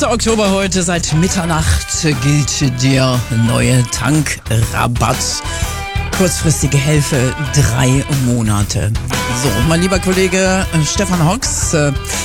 1. Oktober heute, seit Mitternacht gilt der neue Tankrabatt. Kurzfristige Hilfe 3 Monate. So, mein lieber Kollege Stefan Hocks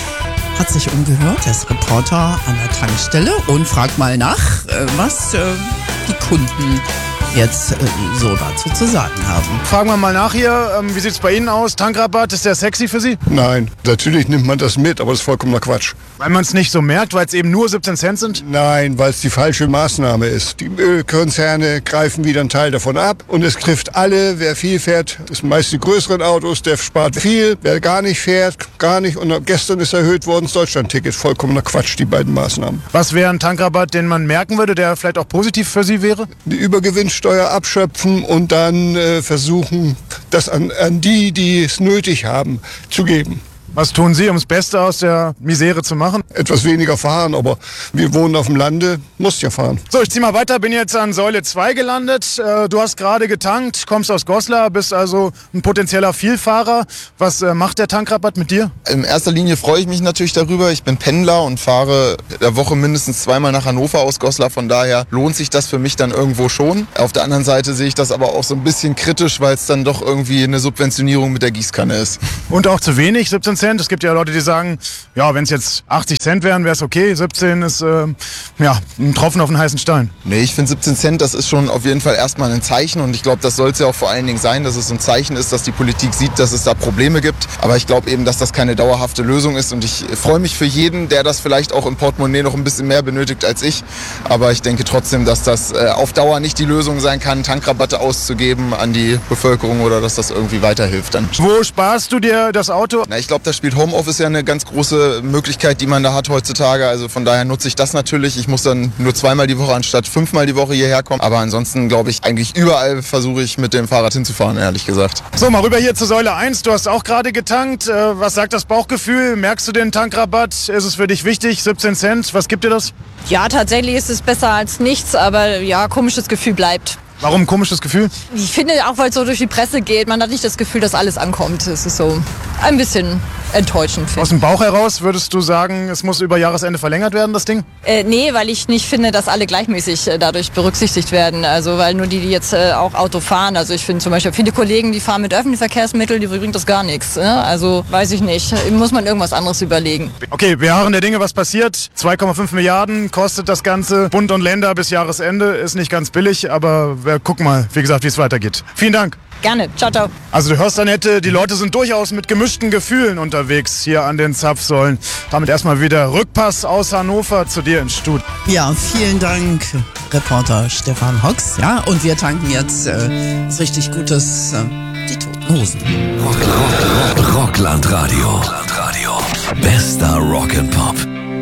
hat sich umgehört, er ist Reporter an der Tankstelle und fragt mal nach, was die Kunden jetzt so dazu zu sagen haben. Fragen wir mal nach hier, wie sieht es bei Ihnen aus? Tankrabatt, ist der sexy für Sie? Nein, natürlich nimmt man das mit, aber das ist vollkommener Quatsch. Weil man es nicht so merkt, weil es eben nur 17 Cent sind? Nein, weil es die falsche Maßnahme ist. Die Ölkonzerne greifen wieder einen Teil davon ab und es trifft alle. Wer viel fährt, das sind meist die größeren Autos, der spart viel. Wer gar nicht fährt, gar nicht. Und gestern ist erhöht worden das Deutschland-Ticket. Vollkommener Quatsch, die beiden Maßnahmen. Was wäre ein Tankrabatt, den man merken würde, der vielleicht auch positiv für Sie wäre? Die Übergewinnsteuer abschöpfen und dann versuchen, das an die es nötig haben, zu geben. Was tun Sie, um das Beste aus der Misere zu machen? Etwas weniger fahren, aber wir wohnen auf dem Lande, musst ja fahren. So, ich zieh mal weiter, bin jetzt an Säule 2 gelandet. Du hast gerade getankt, kommst aus Goslar, bist also ein potenzieller Vielfahrer. Was macht der Tankrabatt mit dir? In erster Linie freue ich mich natürlich darüber. Ich bin Pendler und fahre der Woche mindestens 2-mal nach Hannover aus Goslar. Von daher lohnt sich das für mich dann irgendwo schon. Auf der anderen Seite sehe ich das aber auch so ein bisschen kritisch, weil es dann doch irgendwie eine Subventionierung mit der Gießkanne ist. Und auch zu wenig, 17 Cent. Es gibt ja Leute, die sagen, ja, wenn es jetzt 80 Cent wären, wäre es okay. 17 ist ein Tropfen auf den heißen Stein. Nee, ich finde 17 Cent, das ist schon auf jeden Fall erstmal ein Zeichen. Und ich glaube, das soll es ja auch vor allen Dingen sein, dass es ein Zeichen ist, dass die Politik sieht, dass es da Probleme gibt. Aber ich glaube eben, dass das keine dauerhafte Lösung ist. Und ich freue mich für jeden, der das vielleicht auch im Portemonnaie noch ein bisschen mehr benötigt als ich. Aber ich denke trotzdem, dass das auf Dauer nicht die Lösung sein kann, Tankrabatte auszugeben an die Bevölkerung oder dass das irgendwie weiterhilft dann. Wo sparst du dir das Auto? Na, ich glaube, da spielt Homeoffice ja eine ganz große Möglichkeit, die man da hat heutzutage. Also von daher nutze ich das natürlich. Ich muss dann nur 2-mal die Woche anstatt 5-mal die Woche hierher kommen. Aber ansonsten glaube ich, eigentlich überall versuche ich mit dem Fahrrad hinzufahren, ehrlich gesagt. So, mal rüber hier zur Säule 1. Du hast auch gerade getankt. Was sagt das Bauchgefühl? Merkst du den Tankrabatt? Ist es für dich wichtig? 17 Cent, was gibt dir das? Ja, tatsächlich ist es besser als nichts, aber ja, komisches Gefühl bleibt. Warum ein komisches Gefühl? Ich finde auch, weil es so durch die Presse geht, man hat nicht das Gefühl, dass alles ankommt. Es ist so ein bisschen enttäuschend. Aus dem Bauch heraus würdest du sagen, es muss über Jahresende verlängert werden, das Ding? Nee, weil ich nicht finde, dass alle gleichmäßig dadurch berücksichtigt werden. Also weil nur die jetzt auch Auto fahren. Also ich finde zum Beispiel viele Kollegen, die fahren mit öffentlichen Verkehrsmitteln, die bringt das gar nichts. Also weiß ich nicht. Muss man irgendwas anderes überlegen. Okay, wir harren der Dinge, was passiert. 2,5 Milliarden kostet das Ganze. Bund und Länder bis Jahresende. Ist nicht ganz billig, aber wir gucken mal, wie gesagt, wie es weitergeht. Vielen Dank. Gerne. Ciao, ciao. Also du hörst, Annette, die Leute sind durchaus mit gemischten Gefühlen unterwegs hier an den Zapfsäulen. Damit erstmal wieder Rückpass aus Hannover zu dir ins Studio. Ja, vielen Dank, Reporter Stefan Hocks. Ja, und wir tanken jetzt was richtig Gutes, die Toten Hosen. Rockland Radio. Bester Rock'n'Pop.